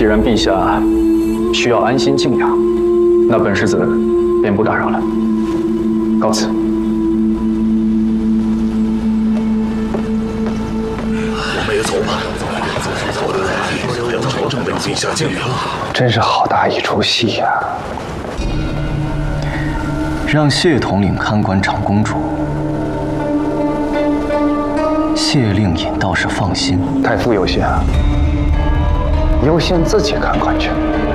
既然陛下需要安心静养，那本世子便不打扰了，告辞。 我们也走吧，否则还要朝政为陛下建庙。 真是好大一出戏呀！ 让谢统领看官长公主，谢令尹倒是放心。 太傅有心啊，优先自己看官去。